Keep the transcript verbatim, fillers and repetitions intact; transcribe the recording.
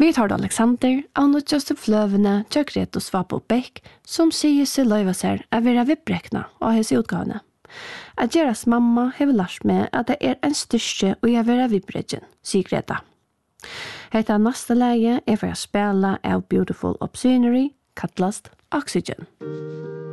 Vi tar Alexander av nødjaste fløvene til Grete og Svap og Beck som sier seg løyva seg å være vibbrekna av hese utgavene. At deres mamma har lært meg at det er en styrke å være vibbrekken, sier Greta. Hetta neste leie er for å spille av Beautiful Obscenery, kattlast Oxygen.